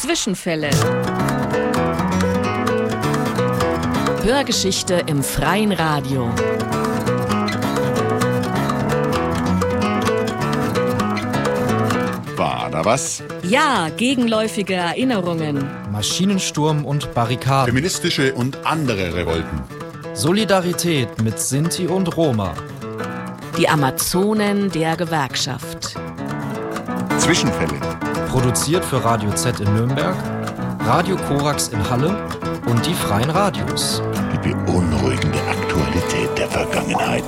Zwischenfälle. Hörgeschichte im freien Radio. War da was? Ja, gegenläufige Erinnerungen. Maschinensturm und Barrikaden. Feministische und andere Revolten. Solidarität mit Sinti und Roma. Die Amazonen der Gewerkschaft. Zwischenfälle. Produziert für Radio Z in Nürnberg, Radio Korax in Halle und die Freien Radios. Die beunruhigende Aktualität der Vergangenheit.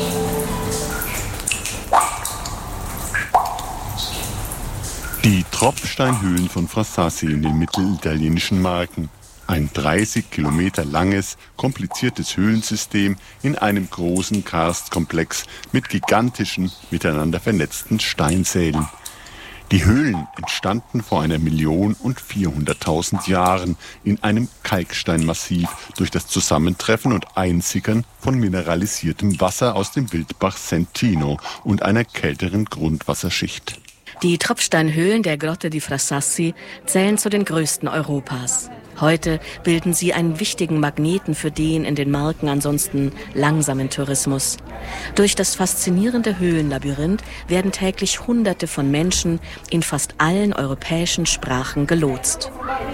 Die Tropfsteinhöhlen von Frasassi in den mittelitalienischen Marken. Ein 30 Kilometer langes, kompliziertes Höhlensystem in einem großen Karstkomplex mit gigantischen, miteinander vernetzten Steinsälen. Die Höhlen entstanden vor 1.400.000 Jahren in einem Kalksteinmassiv durch das Zusammentreffen und Einsickern von mineralisiertem Wasser aus dem Wildbach Sentino und einer kälteren Grundwasserschicht. Die Tropfsteinhöhlen der Grotte di Frasassi zählen zu den größten Europas. Heute bilden sie einen wichtigen Magneten für den in den Marken ansonsten langsamen Tourismus. Durch das faszinierende Höhlenlabyrinth werden täglich Hunderte von Menschen in fast allen europäischen Sprachen gelotst.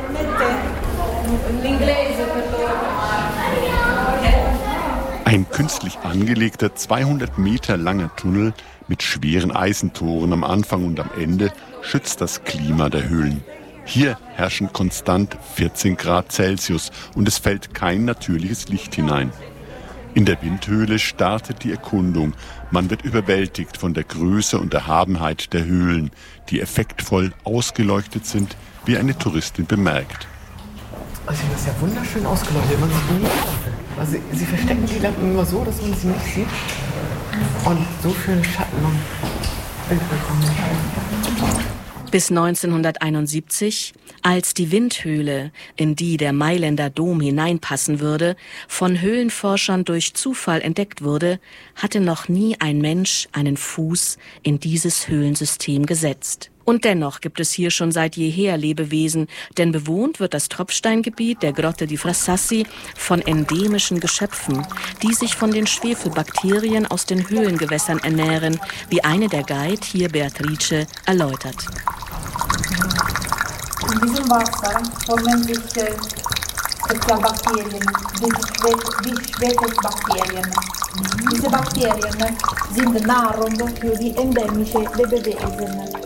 Ein künstlich angelegter, 200 Meter langer Tunnel mit schweren Eisentoren am Anfang und am Ende schützt das Klima der Höhlen. Hier herrschen konstant 14 Grad Celsius und es fällt kein natürliches Licht hinein. In der Windhöhle startet die Erkundung. Man wird überwältigt von der Größe und Erhabenheit der Höhlen, die effektvoll ausgeleuchtet sind, wie eine Touristin bemerkt. Also das ist ja wunderschön ausgeleuchtet. Man sieht nie. Also sie verstecken die Lampen immer so, dass man sie nicht sieht. Und so schöne Schatten und Bild bekommen. Bis 1971, als die Windhöhle, in die der Mailänder Dom hineinpassen würde, von Höhlenforschern durch Zufall entdeckt wurde, hatte noch nie ein Mensch einen Fuß in dieses Höhlensystem gesetzt. Und dennoch gibt es hier schon seit jeher Lebewesen, denn bewohnt wird das Tropfsteingebiet der Grotte di Frasassi von endemischen Geschöpfen, die sich von den Schwefelbakterien aus den Höhlengewässern ernähren, wie eine der Guide, hier Beatrice, erläutert. In diesem Wasser formen sich Spezialbakterien, die Schwefelbakterien. Diese Bakterien sind Nahrung für die endemischen Lebewesen.